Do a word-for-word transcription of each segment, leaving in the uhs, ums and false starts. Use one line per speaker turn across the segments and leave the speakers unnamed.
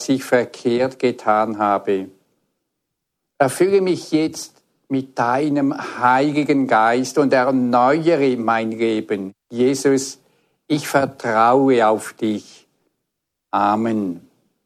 was ich verkehrt getan habe. Erfülle mich jetzt mit deinem Heiligen Geist und erneuere mein Leben. Jesus, ich vertraue auf dich. Amen.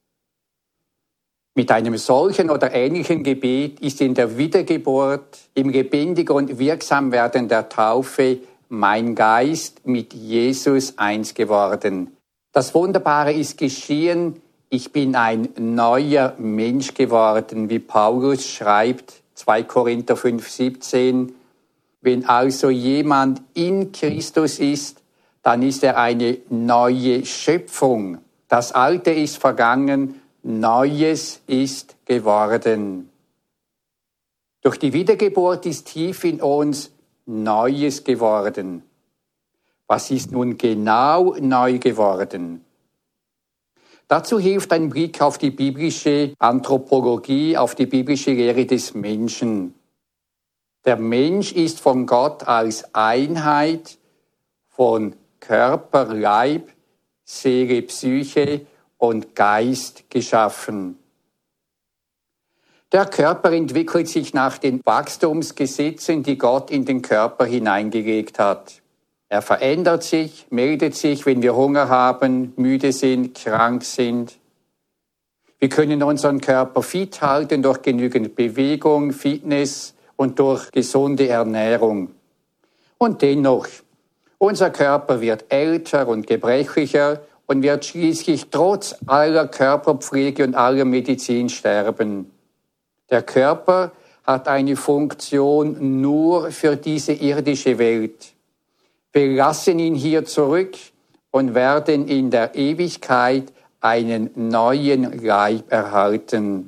Mit einem solchen oder ähnlichen Gebet ist in der Wiedergeburt, im lebendigen und Wirksamwerden der Taufe mein Geist mit Jesus eins geworden. Das Wunderbare ist geschehen, ich bin ein neuer Mensch geworden, wie Paulus schreibt, zwei Korinther fünf, siebzehn. Wenn also jemand in Christus ist, dann ist er eine neue Schöpfung. Das Alte ist vergangen, Neues ist geworden. Durch die Wiedergeburt ist tief in uns Neues geworden. Was ist nun genau neu geworden? Dazu hilft ein Blick auf die biblische Anthropologie, auf die biblische Lehre des Menschen. Der Mensch ist von Gott als Einheit von Körper, Leib, Seele, Psyche und Geist geschaffen. Der Körper entwickelt sich nach den Wachstumsgesetzen, die Gott in den Körper hineingelegt hat. Er verändert sich, meldet sich, wenn wir Hunger haben, müde sind, krank sind. Wir können unseren Körper fit halten durch genügend Bewegung, Fitness und durch gesunde Ernährung. Und dennoch, unser Körper wird älter und gebrechlicher und wird schließlich trotz aller Körperpflege und aller Medizin sterben. Der Körper hat eine Funktion nur für diese irdische Welt. Wir lassen ihn hier zurück und werden in der Ewigkeit einen neuen Leib erhalten.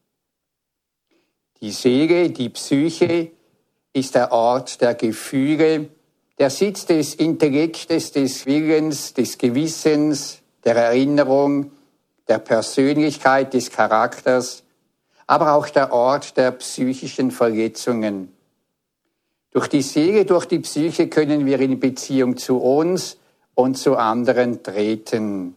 Die Seele, die Psyche, ist der Ort der Gefühle, der Sitz des Intellektes, des Willens, des Gewissens, der Erinnerung, der Persönlichkeit, des Charakters, aber auch der Ort der psychischen Verletzungen. Durch die Seele, durch die Psyche können wir in Beziehung zu uns und zu anderen treten.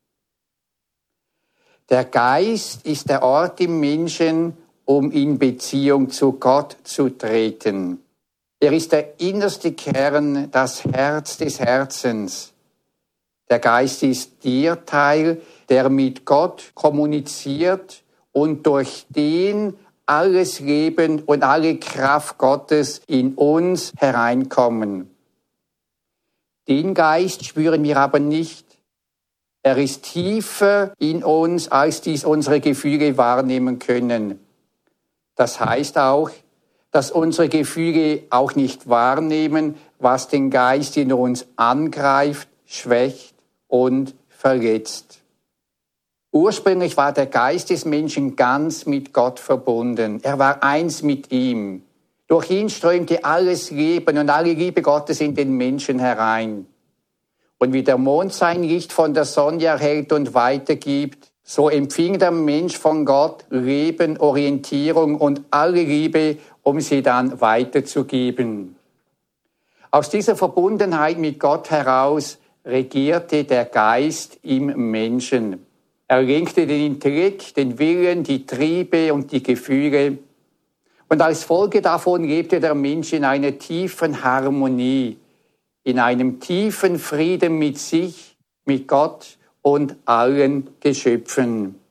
Der Geist ist der Ort im Menschen, um in Beziehung zu Gott zu treten. Er ist der innerste Kern, das Herz des Herzens. Der Geist ist der Teil, der mit Gott kommuniziert und durch den alles Leben und alle Kraft Gottes in uns hereinkommen. Den Geist spüren wir aber nicht. Er ist tiefer in uns, als dies unsere Gefühle wahrnehmen können. Das heißt auch, dass unsere Gefühle auch nicht wahrnehmen, was den Geist in uns angreift, schwächt und verletzt. Ursprünglich war der Geist des Menschen ganz mit Gott verbunden. Er war eins mit ihm. Durch ihn strömte alles Leben und alle Liebe Gottes in den Menschen herein. Und wie der Mond sein Licht von der Sonne erhält und weitergibt, so empfing der Mensch von Gott Leben, Orientierung und alle Liebe, um sie dann weiterzugeben. Aus dieser Verbundenheit mit Gott heraus regierte der Geist im Menschen. Er lenkte den Intellekt, den Willen, die Triebe und die Gefühle. Und als Folge davon lebte der Mensch in einer tiefen Harmonie, in einem tiefen Frieden mit sich, mit Gott und allen Geschöpfen.